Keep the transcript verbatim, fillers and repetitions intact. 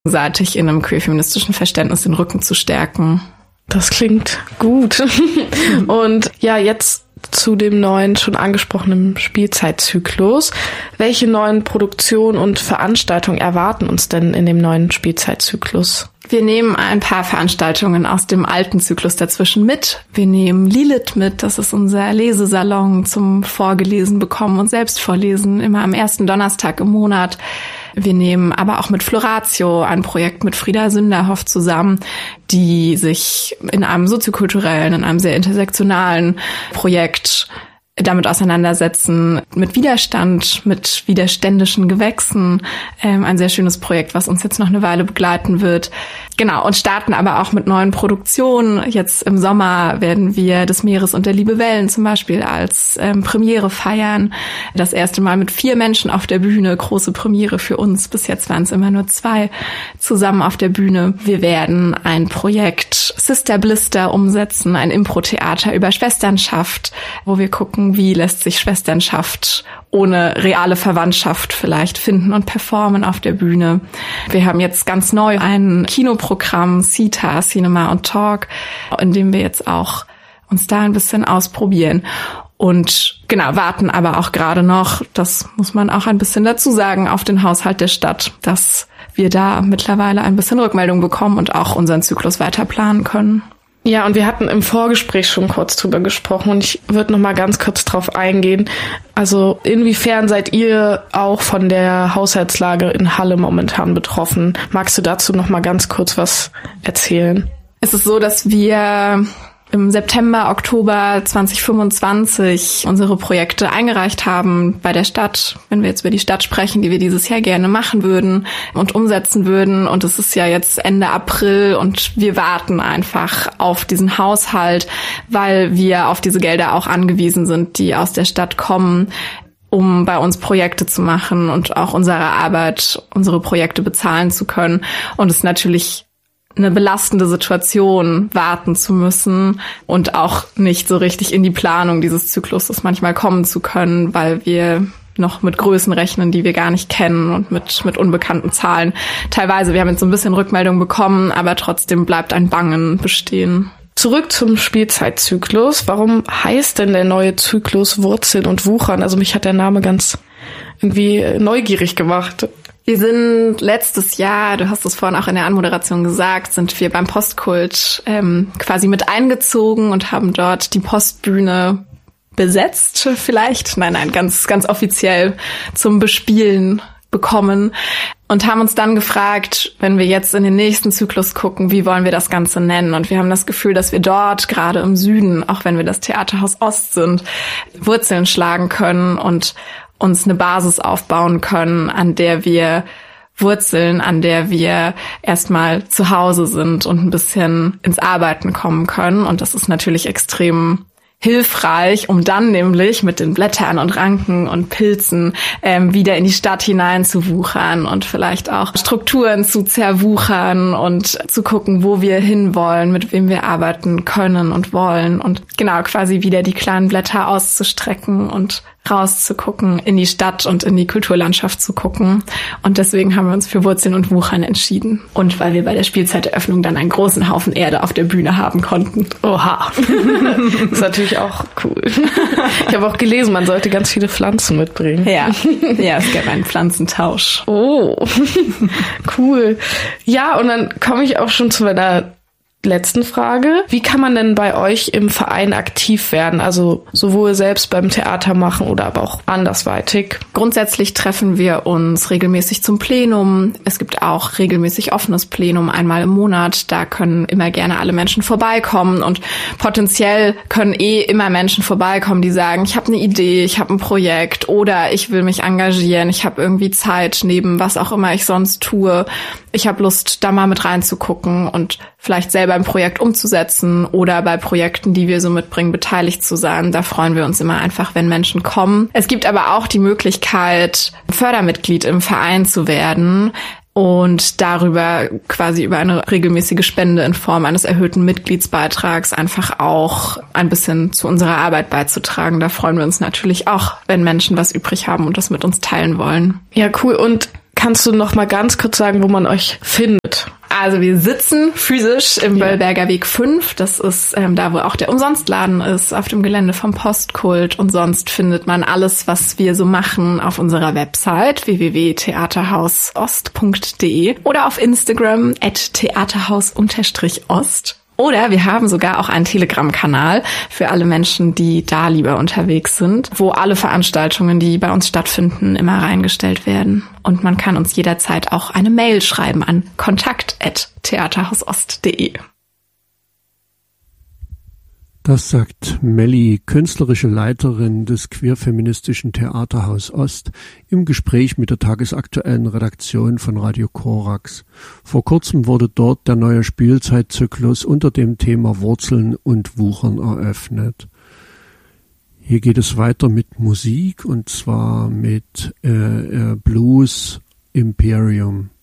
gegenseitig in einem queer-feministischen Verständnis den Rücken zu stärken. Das klingt gut. Und ja, jetzt zu dem neuen, schon angesprochenen Spielzeitzyklus. Welche neuen Produktionen und Veranstaltungen erwarten uns denn in dem neuen Spielzeitzyklus? Wir nehmen ein paar Veranstaltungen aus dem alten Zyklus dazwischen mit. Wir nehmen Lilith mit, das ist unser Lesesalon zum Vorgelesen bekommen und selbst vorlesen, immer am ersten Donnerstag im Monat. Wir nehmen aber auch mit Floratio ein Projekt mit Frieda Sünderhoff zusammen, die sich in einem soziokulturellen, in einem sehr intersektionalen Projekt damit auseinandersetzen, mit Widerstand, mit widerständischen Gewächsen. Ähm, ein sehr schönes Projekt, was uns jetzt noch eine Weile begleiten wird. Genau, und starten aber auch mit neuen Produktionen. Jetzt im Sommer werden wir Des Meeres und der Liebe Wellen zum Beispiel als ähm, Premiere feiern. Das erste Mal mit vier Menschen auf der Bühne. Große Premiere für uns. Bis jetzt waren es immer nur zwei zusammen auf der Bühne. Wir werden ein Projekt Sister Blister umsetzen, ein Impro-Theater über Schwesternschaft, wo wir gucken, wie lässt sich Schwesternschaft ohne reale Verwandtschaft vielleicht finden und performen auf der Bühne. Wir haben jetzt ganz neu ein Kinoprogramm, CITA, Cinema und Talk, in dem wir jetzt auch uns da ein bisschen ausprobieren. Und genau, warten aber auch gerade noch, das muss man auch ein bisschen dazu sagen, auf den Haushalt der Stadt, dass wir da mittlerweile ein bisschen Rückmeldung bekommen und auch unseren Zyklus weiter planen können. Ja, und wir hatten im Vorgespräch schon kurz drüber gesprochen und ich würde noch mal ganz kurz drauf eingehen. Also inwiefern seid ihr auch von der Haushaltslage in Halle momentan betroffen? Magst du dazu noch mal ganz kurz was erzählen? Es ist so, dass wir im September, Oktober zwanzig fünfundzwanzig unsere Projekte eingereicht haben bei der Stadt, wenn wir jetzt über die Stadt sprechen, die wir dieses Jahr gerne machen würden und umsetzen würden. Und es ist ja jetzt Ende April und wir warten einfach auf diesen Haushalt, weil wir auf diese Gelder auch angewiesen sind, die aus der Stadt kommen, um bei uns Projekte zu machen und auch unsere Arbeit, unsere Projekte bezahlen zu können. Und es ist natürlich eine belastende Situation, warten zu müssen und auch nicht so richtig in die Planung dieses Zykluses manchmal kommen zu können, weil wir noch mit Größen rechnen, die wir gar nicht kennen und mit mit unbekannten Zahlen. Teilweise, wir haben jetzt so ein bisschen Rückmeldung bekommen, aber trotzdem bleibt ein Bangen bestehen. Zurück zum Spielzeitzyklus. Warum heißt denn der neue Zyklus Wurzeln und Wuchern? Also mich hat der Name ganz irgendwie neugierig gemacht. Wir sind letztes Jahr, du hast es vorhin auch in der Anmoderation gesagt, sind wir beim Postkult ähm, quasi mit eingezogen und haben dort die Postbühne besetzt vielleicht. Nein, nein, ganz, ganz offiziell zum Bespielen bekommen und haben uns dann gefragt, wenn wir jetzt in den nächsten Zyklus gucken, wie wollen wir das Ganze nennen? Und wir haben das Gefühl, dass wir dort, gerade im Süden, auch wenn wir das Theaterhaus Ost sind, Wurzeln schlagen können und uns eine Basis aufbauen können, an der wir Wurzeln, an der wir erstmal zu Hause sind und ein bisschen ins Arbeiten kommen können. Und das ist natürlich extrem hilfreich, um dann nämlich mit den Blättern und Ranken und Pilzen ähm, wieder in die Stadt hinein zu wuchern und vielleicht auch Strukturen zu zerwuchern und zu gucken, wo wir hinwollen, mit wem wir arbeiten können und wollen und genau quasi wieder die kleinen Blätter auszustrecken und rauszugucken, in die Stadt und in die Kulturlandschaft zu gucken. Und deswegen haben wir uns für Wurzeln und Wuchern entschieden. Und weil wir bei der Spielzeiteröffnung dann einen großen Haufen Erde auf der Bühne haben konnten. Oha. Das ist natürlich auch cool. Ich habe auch gelesen, man sollte ganz viele Pflanzen mitbringen. Ja, ja, es gab einen Pflanzentausch. Oh, cool. Ja, und dann komme ich auch schon zu meiner letzten Frage. Wie kann man denn bei euch im Verein aktiv werden? Also sowohl selbst beim Theater machen oder aber auch andersweitig? Grundsätzlich treffen wir uns regelmäßig zum Plenum. Es gibt auch regelmäßig offenes Plenum einmal im Monat. Da können immer gerne alle Menschen vorbeikommen und potenziell können eh immer Menschen vorbeikommen, die sagen, ich habe eine Idee, ich habe ein Projekt oder ich will mich engagieren, ich habe irgendwie Zeit neben was auch immer ich sonst tue. Ich habe Lust, da mal mit reinzugucken und vielleicht selber ein Projekt umzusetzen oder bei Projekten, die wir so mitbringen, beteiligt zu sein. Da freuen wir uns immer einfach, wenn Menschen kommen. Es gibt aber auch die Möglichkeit, Fördermitglied im Verein zu werden und darüber quasi über eine regelmäßige Spende in Form eines erhöhten Mitgliedsbeitrags einfach auch ein bisschen zu unserer Arbeit beizutragen. Da freuen wir uns natürlich auch, wenn Menschen was übrig haben und das mit uns teilen wollen. Ja, cool. Und Kannst du noch mal ganz kurz sagen, wo man euch findet? Also wir sitzen physisch im ja. Böllberger Weg fünf. Das ist ähm, da, wo auch der Umsonstladen ist, auf dem Gelände vom Postkult. Und sonst findet man alles, was wir so machen, auf unserer Website w w w punkt theaterhausost punkt d e oder auf Instagram at theaterhaus ost. Oder wir haben sogar auch einen Telegram-Kanal für alle Menschen, die da lieber unterwegs sind, wo alle Veranstaltungen, die bei uns stattfinden, immer reingestellt werden. Und man kann uns jederzeit auch eine Mail schreiben an kontakt at theaterhausost punkt d e. Das sagt Melli, künstlerische Leiterin des queerfeministischen Theaterhaus Ost, im Gespräch mit der tagesaktuellen Redaktion von Radio Korax. Vor kurzem wurde dort der neue Spielzeitzyklus unter dem Thema Wurzeln und Wuchern eröffnet. Hier geht es weiter mit Musik, und zwar mit äh, äh, Blues Imperium.